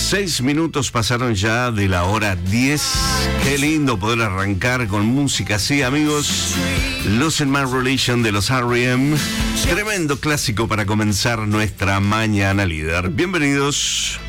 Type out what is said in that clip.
6 minutos pasaron ya de la hora 10. Qué lindo poder arrancar con música así, amigos. Lost in My Religion de los R.E.M. Tremendo clásico para comenzar nuestra mañana líder. Bienvenidos.